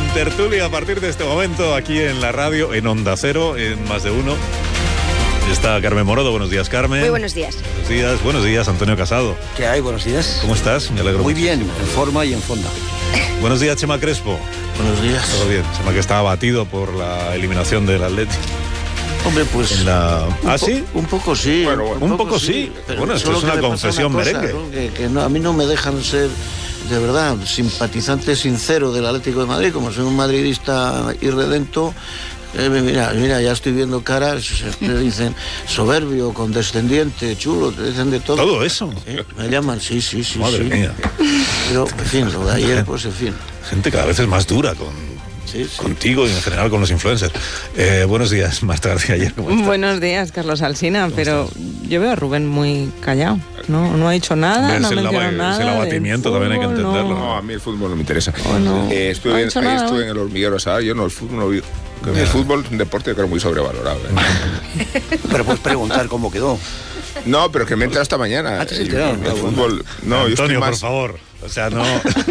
tertulia a partir de este momento aquí en la radio, en Onda Cero, en Más de Uno. Está Carmen Morodo. Buenos días, Carmen. Muy buenos días. Buenos días, Antonio Casado. ¿Qué hay? Buenos días. ¿Cómo estás? Me alegro Muy mucho. bien, en forma y en fonda. Buenos días, Chema Crespo. Buenos días. Todo bien. Chema, que está abatido por la eliminación del Atleti. Hombre, pues... ¿Sí? Un poco sí. Bueno, un poco sí. Bueno, esto es una confesión merengue. ¿No? Que no, a mí no me dejan ser, de verdad, simpatizante sincero del Atlético de Madrid, como soy un madridista irredento. Mira, ya estoy viendo caras, te dicen soberbio, condescendiente, chulo, te dicen de todo. ¿Todo eso? Me llaman, sí. Madre mía. Pero, en fin, lo de ayer, pues en fin. Gente cada vez es más dura contigo y en general con los influencers. Buenos días, Marta García ayer. Buenos días, Carlos Alsina, pero yo veo a Rubén muy callado. No ha dicho nada, no ha mencionado nada. Es el abatimiento, también hay que entenderlo. No, a mí el fútbol no me interesa. No. Estuve en el hormiguero, ¿sabes? Yo no, el fútbol no lo vi. El fútbol es un deporte que creo muy sobrevalorado. Pero puedes preguntar cómo quedó. No, pero que me entra hasta mañana. ¿Te has enterado? El fútbol... No, yo Antonio, estoy más... por favor. O sea, no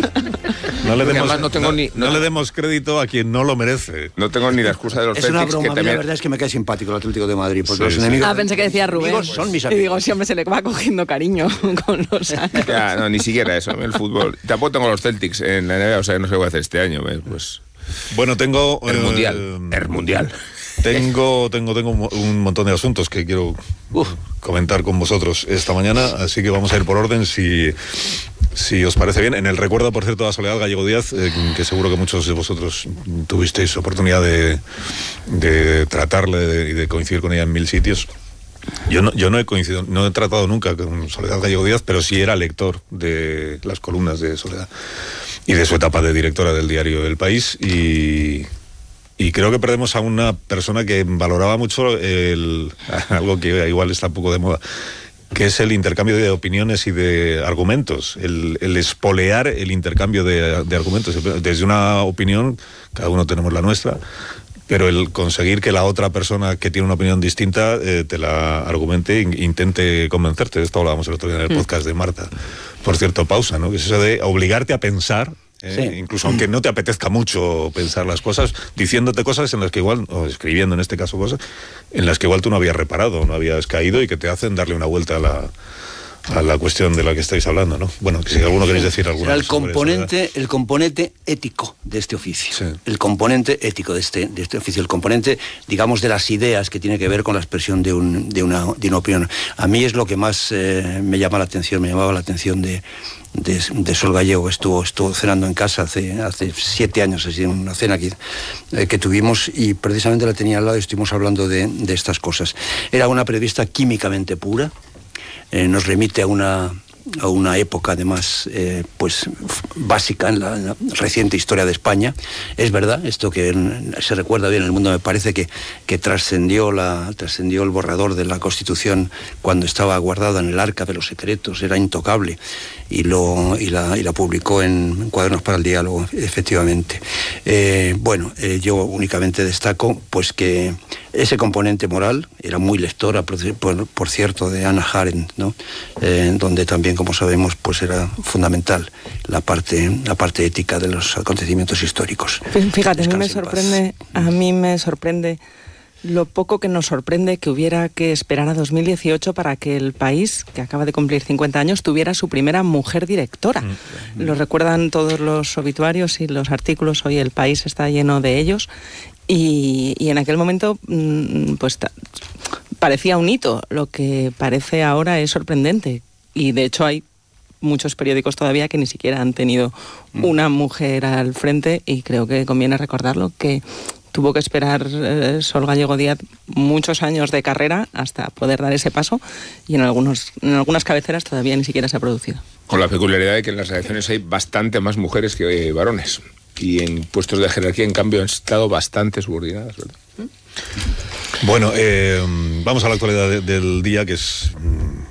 le demos crédito a quien no lo merece. No tengo ni la excusa de los Es una Celtics. broma, la verdad es que me cae simpático el Atlético de Madrid, porque los enemigos... pensé que decía Rubén. Son mis amigos. Y digo, sí, hombre, se le va cogiendo cariño con los años. Ya, no, ni siquiera eso. El fútbol... Tampoco tengo los Celtics en la NBA, o sea, no sé qué voy a hacer este año. Pues... Bueno, tengo... El Mundial. Tengo un montón de asuntos que quiero comentar con vosotros esta mañana, así que vamos a ir por orden si os parece bien. En el recuerdo, por cierto, a Soledad Gallego Díaz, que seguro que muchos de vosotros tuvisteis oportunidad de tratarle y de coincidir con ella en 1000 sitios. Yo no he coincidido, no he tratado nunca con Soledad Gallego Díaz, pero sí era lector de las columnas de Soledad y de su etapa de directora del diario El País, y creo que perdemos a una persona que valoraba mucho algo que igual está un poco de moda, que es el intercambio de opiniones y de argumentos, el espolear el intercambio de argumentos. Desde una opinión, cada uno tenemos la nuestra, pero el conseguir que la otra persona que tiene una opinión distinta te la argumente e intente convencerte. De esto hablábamos el otro día en el podcast de Marta. Por cierto, pausa, ¿no? Que es eso de obligarte a pensar. Sí. Incluso aunque no te apetezca mucho pensar las cosas, diciéndote cosas en las que igual, o escribiendo en este caso cosas, en las que igual tú no habías reparado, no habías caído y que te hacen darle una vuelta a la cuestión de la que estáis hablando, ¿no? Bueno, que si alguno queréis decir alguna cosa. El componente ético de este oficio. Sí. El componente ético de este oficio. El componente, digamos, de las ideas que tiene que ver con la expresión de una opinión. A mí es lo que más me llamaba la atención de Sol Gallego. Estuvo cenando en casa hace 7 años, así, en una cena que tuvimos, y precisamente la tenía al lado y estuvimos hablando de estas cosas. Era una periodista químicamente pura. Nos remite a una época además pues básica en la reciente historia de España. Es verdad, esto que se recuerda bien en el mundo, me parece que trascendió el borrador de la Constitución cuando estaba guardada en el Arca de los Secretos, era intocable, y la publicó en Cuadernos para el Diálogo, efectivamente. Yo únicamente destaco pues que ese componente moral, era muy lectora, por cierto, de Hannah Arendt, ¿no? Donde también, como sabemos, pues era fundamental la parte ética de los acontecimientos históricos. Fíjate, a mí me sorprende lo poco que nos sorprende que hubiera que esperar a 2018 para que El País, que acaba de cumplir 50 años, tuviera su primera mujer directora. Lo recuerdan todos los obituarios y los artículos, hoy El País está lleno de ellos, y en aquel momento pues parecía un hito. Lo que parece ahora es sorprendente, y de hecho hay muchos periódicos todavía que ni siquiera han tenido una mujer al frente, y creo que conviene recordarlo, que tuvo que esperar Sol Gallego Díaz muchos años de carrera hasta poder dar ese paso, y en algunas cabeceras todavía ni siquiera se ha producido. Con la peculiaridad de que en las redacciones hay bastante más mujeres que varones, y en puestos de jerarquía, en cambio, han estado bastante subordinadas, ¿verdad? Bueno, vamos a la actualidad del día, que es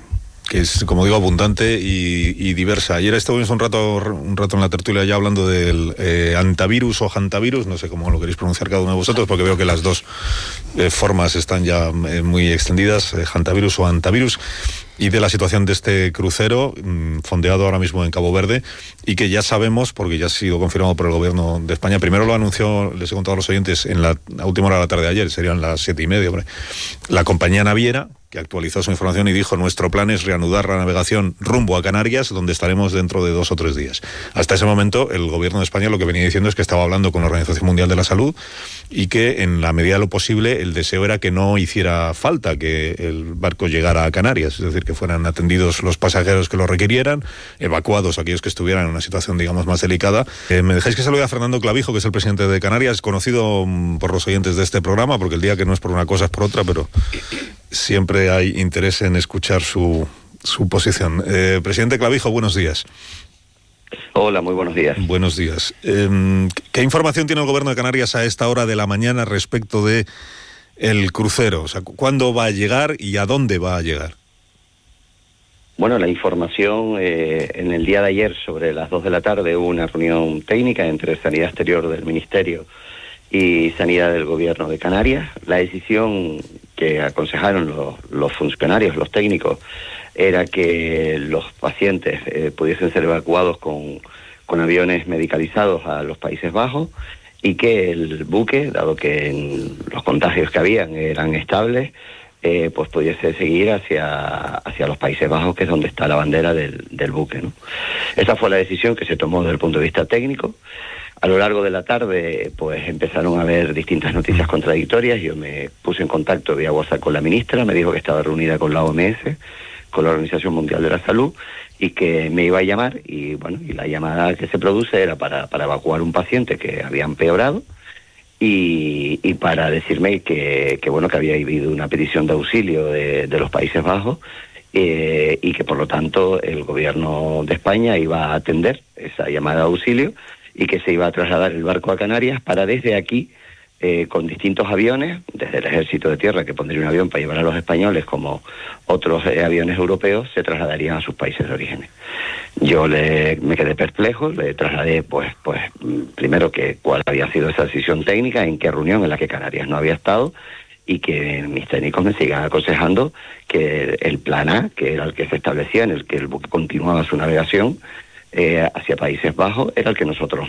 que es, como digo, abundante y diversa. Ayer estuvimos un rato en la tertulia ya hablando del antivirus o hantavirus, no sé cómo lo queréis pronunciar cada uno de vosotros, porque veo que las dos formas están ya muy extendidas, hantavirus o antivirus, y de la situación de este crucero fondeado ahora mismo en Cabo Verde, y que ya sabemos, porque ya ha sido confirmado por el gobierno de España. Primero lo anunció, les he contado a los oyentes, en la última hora de la tarde de ayer, serían las 7:30, la compañía naviera, que actualizó su información y dijo: nuestro plan es reanudar la navegación rumbo a Canarias, donde estaremos dentro de 2 o 3 días. Hasta ese momento, el gobierno de España lo que venía diciendo es que estaba hablando con la Organización Mundial de la Salud y que, en la medida de lo posible, el deseo era que no hiciera falta que el barco llegara a Canarias, es decir, que fueran atendidos los pasajeros que lo requirieran, evacuados aquellos que estuvieran en una situación, digamos, más delicada. Me dejáis que salude a Fernando Clavijo, que es el presidente de Canarias, conocido por los oyentes de este programa, porque el día que no es por una cosa es por otra, pero siempre hay interés en escuchar su posición. Presidente Clavijo, buenos días. Hola, muy buenos días. Buenos días. ¿Qué información tiene el gobierno de Canarias a esta hora de la mañana respecto de el crucero? O sea, ¿cuándo va a llegar y a dónde va a llegar? Bueno, la información, en el día de ayer, sobre las 2 de la tarde, hubo una reunión técnica entre Sanidad Exterior del Ministerio y Sanidad del Gobierno de Canarias. La decisión que aconsejaron los funcionarios, los técnicos, era que los pacientes pudiesen ser evacuados con aviones medicalizados a los Países Bajos, y que el buque, dado que los contagios que habían eran estables, pues pudiese seguir hacia los Países Bajos, que es donde está la bandera del buque, ¿no? Esa fue la decisión que se tomó desde el punto de vista técnico. A lo largo de la tarde, pues empezaron a haber distintas noticias contradictorias. Yo me puse en contacto vía WhatsApp con la ministra, me dijo que estaba reunida con la OMS, con la Organización Mundial de la Salud, y que me iba a llamar, y bueno, y la llamada que se produce era para evacuar un paciente que había empeorado, y para decirme que bueno, que había habido una petición de auxilio de los Países Bajos, y que por lo tanto el gobierno de España iba a atender esa llamada de auxilio, y que se iba a trasladar el barco a Canarias para, desde aquí, con distintos aviones, desde el Ejército de Tierra, que pondría un avión para llevar a los españoles, como otros aviones europeos, se trasladarían a sus países de origen. Yo me quedé perplejo, le trasladé, pues primero, que cuál había sido esa decisión técnica, en qué reunión en la que Canarias no había estado, y que mis técnicos me sigan aconsejando que el plan A, que era el que se establecía, en el que el buque continuaba su navegación hacia Países Bajos, era el que nosotros